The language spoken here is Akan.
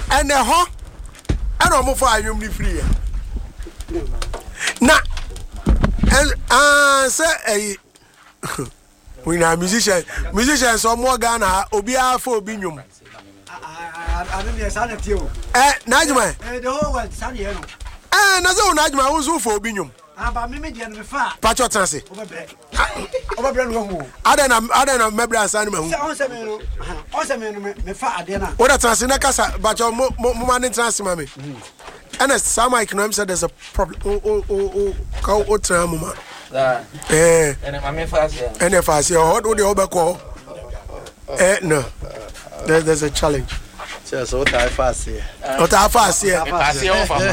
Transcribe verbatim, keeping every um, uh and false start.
and the ho and almost for you free. Na and uh say we na musician musicians or more Ghana obi afo obi nyum. I don't know sanity. Eh Najma. Eh the whole world sanity no. Eh na so Najma wo so for obi nyum. Aba me me dia no fa. Pacho transe. Obebre. Obebre no ho. Adena adena mebra san ma hu. Se on se me no. On se me no me fa ade na. What transe na kasa pacho mo mo man transe ma me. And as some economics said there's a problem. Oh oh oh oh ka o tra mo ma. Eh. And my fast. And if I say what do the obeko? Eh no. There, there's a challenge. Just what I fast here. What I fast here.